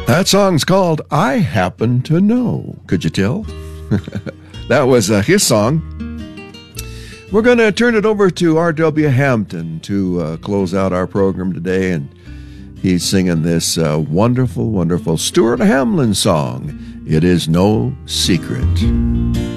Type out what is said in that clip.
That song's called I Happen to Know. Could you tell? That was his song. We're going to turn it over to R.W. Hampton to close out our program today, and he's singing this wonderful, wonderful Stuart Hamlin song, It Is No Secret.